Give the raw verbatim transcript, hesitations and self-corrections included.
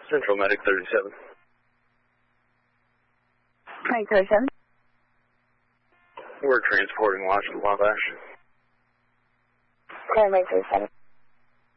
Central Medic thirty-seven. Medic thirty-seven. We're transporting Washington Wabash. Okay, Medic thirty-seven.